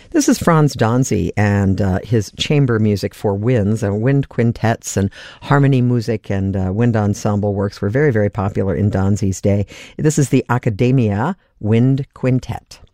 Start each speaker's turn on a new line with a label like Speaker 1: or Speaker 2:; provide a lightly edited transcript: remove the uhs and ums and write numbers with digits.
Speaker 1: This is Franz Danzi and his chamber music for winds, wind quintets and harmony music and wind ensemble works were very, very popular in Danzi's day. This is the Academia Wind Quintet.